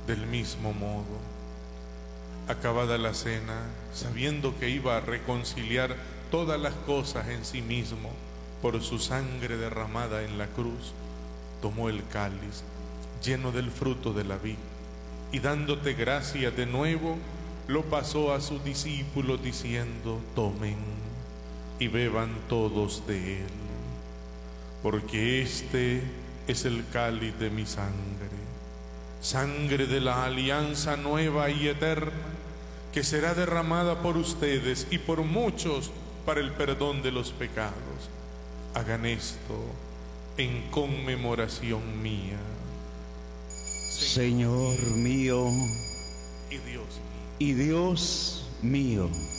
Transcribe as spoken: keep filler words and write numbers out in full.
Del mismo modo, acabada la cena, sabiendo que iba a reconciliar todas las cosas en sí mismo por su sangre derramada en la cruz, tomó el cáliz lleno del fruto de la vid y dándote gracia de nuevo, lo pasó a sus discípulos diciendo: tomen y beban todos de él, porque este es el cáliz de mi sangre, sangre de la alianza nueva y eterna, que será derramada por ustedes y por muchos para el perdón de los pecados. Hagan esto en conmemoración mía. Señor mío y Dios mío. y Dios mío.